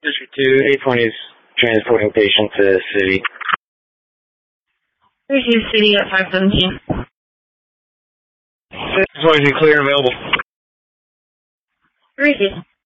District 2, 820 is transporting patient to city. Receive city at 517. 620 clear and available. Receive.